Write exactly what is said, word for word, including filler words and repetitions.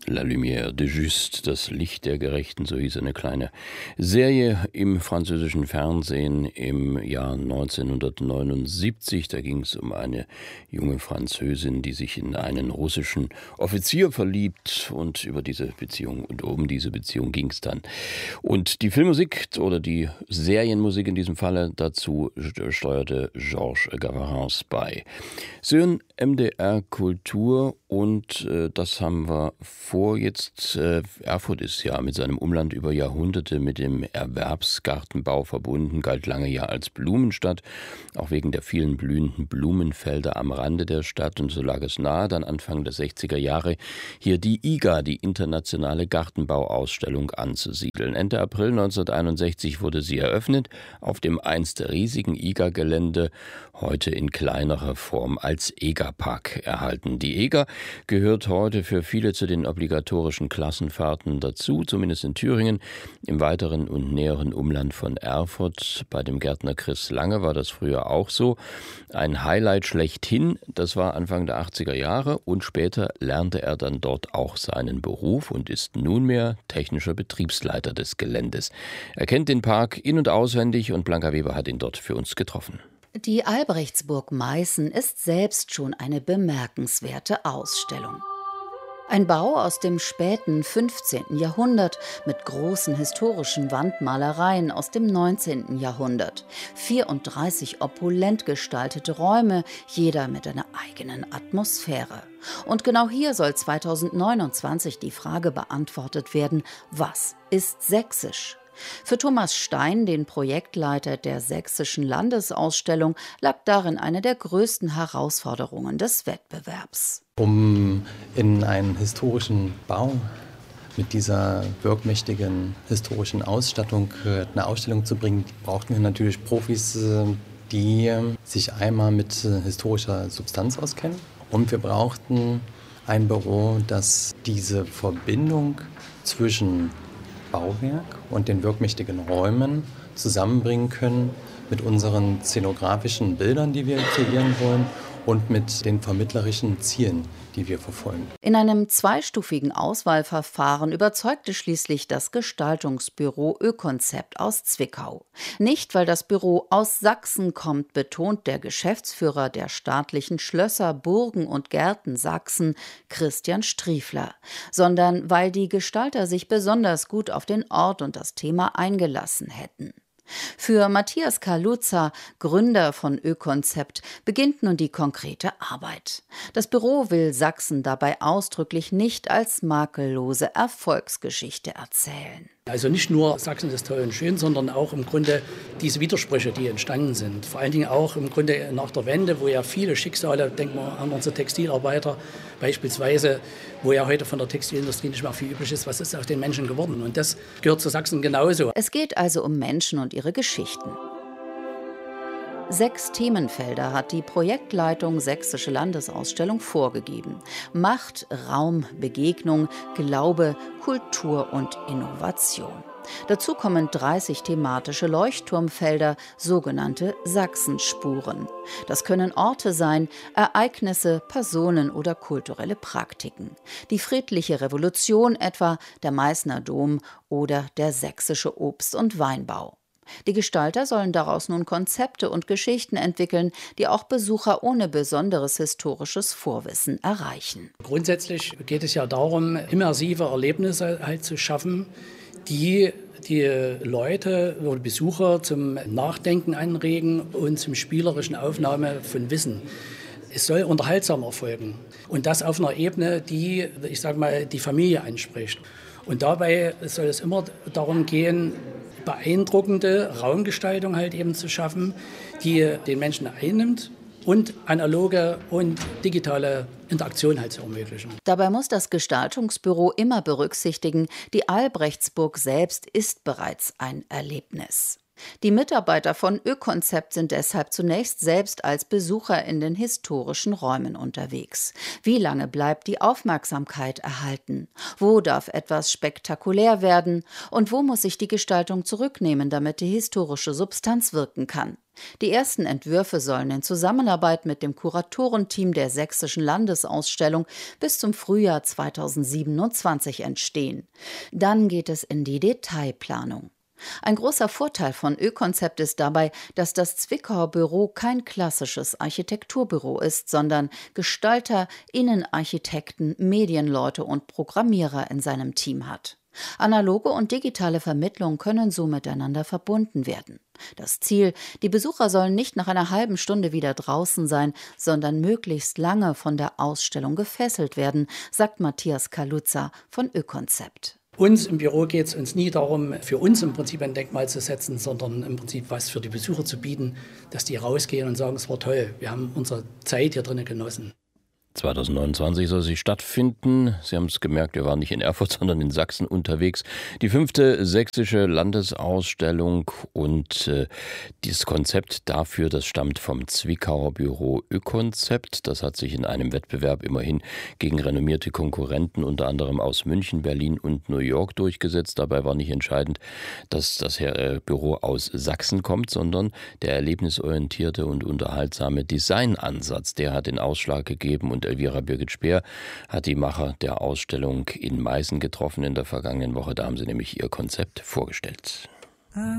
La Lumière de Juste, das Licht der Gerechten, so hieß eine kleine Serie im französischen Fernsehen im Jahr neunzehnhundertneunundsiebzig. Da ging es um eine junge Französin, die sich in einen russischen Offizier verliebt, und über diese Beziehung und um diese Beziehung ging es dann. Und die Filmmusik oder die Serienmusik in diesem Falle, dazu steuerte Georges Garance bei. Sön M D R Kultur, und äh, das haben wir vor jetzt. Äh, Erfurt ist ja mit seinem Umland über Jahrhunderte mit dem Erwerbsgartenbau verbunden, galt lange ja als Blumenstadt, auch wegen der vielen blühenden Blumenfelder am Rande der Stadt, und so lag es nahe, dann Anfang der sechziger Jahre hier die I G A, die Internationale Gartenbauausstellung, anzusiedeln. Ende April neunzehnhunderteinundsechzig wurde sie eröffnet, auf dem einst riesigen I G A-Gelände, heute in kleinerer Form als EGA-Park erhalten. Die E G A gehört heute für viele zu den obligatorischen Klassenfahrten dazu, zumindest in Thüringen. Im weiteren und näheren Umland von Erfurt, bei dem Gärtner Chris Lange, war das früher auch so. Ein Highlight schlechthin, das war Anfang der achtziger Jahre, und später lernte er dann dort auch seinen Beruf und ist nunmehr technischer Betriebsleiter des Geländes. Er kennt den Park in- und auswendig, und Blanca Weber hat ihn dort für uns getroffen. Die Albrechtsburg Meißen ist selbst schon eine bemerkenswerte Ausstellung. Ein Bau aus dem späten fünfzehnten Jahrhundert mit großen historischen Wandmalereien aus dem neunzehnten Jahrhundert. vierunddreißig opulent gestaltete Räume, jeder mit einer eigenen Atmosphäre. Und genau hier soll zweitausendneunundzwanzig die Frage beantwortet werden: Was ist sächsisch? Für Thomas Stein, den Projektleiter der Sächsischen Landesausstellung, lag darin eine der größten Herausforderungen des Wettbewerbs. Um in einen historischen Bau mit dieser wirkmächtigen historischen Ausstattung eine Ausstellung zu bringen, brauchten wir natürlich Profis, die sich einmal mit historischer Substanz auskennen. Und wir brauchten ein Büro, das diese Verbindung zwischen Bauwerk und den wirkmächtigen Räumen zusammenbringen können mit unseren szenografischen Bildern, die wir kreieren wollen, und mit den vermittlerischen Zielen, die wir verfolgen. In einem zweistufigen Auswahlverfahren überzeugte schließlich das Gestaltungsbüro Ökonzept aus Zwickau. Nicht, weil das Büro aus Sachsen kommt, betont der Geschäftsführer der staatlichen Schlösser, Burgen und Gärten Sachsen, Christian Striefler, sondern weil die Gestalter sich besonders gut auf den Ort und das Thema eingelassen hätten. Für Matthias Kaluza, Gründer von Ökonzept, beginnt nun die konkrete Arbeit. Das Büro will Sachsen dabei ausdrücklich nicht als makellose Erfolgsgeschichte erzählen. Also nicht nur Sachsen ist toll und schön, sondern auch im Grunde diese Widersprüche, die entstanden sind. Vor allen Dingen auch im Grunde nach der Wende, wo ja viele Schicksale, denken wir an unsere Textilarbeiter beispielsweise, wo ja heute von der Textilindustrie nicht mehr viel übrig ist, was ist aus den Menschen geworden? Und das gehört zu Sachsen genauso. Es geht also um Menschen und ihre Geschichten. Sechs Themenfelder hat die Projektleitung Sächsische Landesausstellung vorgegeben: Macht, Raum, Begegnung, Glaube, Kultur und Innovation. Dazu kommen dreißig thematische Leuchtturmfelder, sogenannte Sachsenspuren. Das können Orte sein, Ereignisse, Personen oder kulturelle Praktiken. Die friedliche Revolution etwa, der Meißner Dom oder der sächsische Obst- und Weinbau. Die Gestalter sollen daraus nun Konzepte und Geschichten entwickeln, die auch Besucher ohne besonderes historisches Vorwissen erreichen. Grundsätzlich geht es ja darum, immersive Erlebnisse halt zu schaffen, die die Leute oder Besucher zum Nachdenken anregen und zum spielerischen Aufnahme von Wissen. Es soll unterhaltsam erfolgen, und das auf einer Ebene, die, ich sage mal, die Familie anspricht. Und dabei soll es immer darum gehen, beeindruckende Raumgestaltung halt eben zu schaffen, die den Menschen einnimmt und analoge und digitale Interaktion halt zu ermöglichen. Dabei muss das Gestaltungsbüro immer berücksichtigen, die Albrechtsburg selbst ist bereits ein Erlebnis. Die Mitarbeiter von Ö-Konzept sind deshalb zunächst selbst als Besucher in den historischen Räumen unterwegs. Wie lange bleibt die Aufmerksamkeit erhalten? Wo darf etwas spektakulär werden? Und wo muss sich die Gestaltung zurücknehmen, damit die historische Substanz wirken kann? Die ersten Entwürfe sollen in Zusammenarbeit mit dem Kuratorenteam der Sächsischen Landesausstellung bis zum Frühjahr zweitausendsiebenundzwanzig entstehen. Dann geht es in die Detailplanung. Ein großer Vorteil von Ö-Konzept ist dabei, dass das Zwickauer Büro kein klassisches Architekturbüro ist, sondern Gestalter, Innenarchitekten, Medienleute und Programmierer in seinem Team hat. Analoge und digitale Vermittlung können so miteinander verbunden werden. Das Ziel: Die Besucher sollen nicht nach einer halben Stunde wieder draußen sein, sondern möglichst lange von der Ausstellung gefesselt werden, sagt Matthias Kaluza von Ö-Konzept. Uns im Büro geht es uns nie darum, für uns im Prinzip ein Denkmal zu setzen, sondern im Prinzip was für die Besucher zu bieten, dass die rausgehen und sagen, es war toll, wir haben unsere Zeit hier drinnen genossen. zweitausendneunundzwanzig soll sie stattfinden. Sie haben es gemerkt, wir waren nicht in Erfurt, sondern in Sachsen unterwegs. Die fünfte sächsische Landesausstellung und äh, dieses Konzept dafür, das stammt vom Zwickauer Büro Ö-Konzept. Das hat sich in einem Wettbewerb immerhin gegen renommierte Konkurrenten, unter anderem aus München, Berlin und New York, durchgesetzt. Dabei war nicht entscheidend, dass das äh, Büro aus Sachsen kommt, sondern der erlebnisorientierte und unterhaltsame Designansatz, der hat den Ausschlag gegeben. Und Elvira Birgit-Speer hat die Macher der Ausstellung in Meißen getroffen in der vergangenen Woche. Da haben sie nämlich ihr Konzept vorgestellt.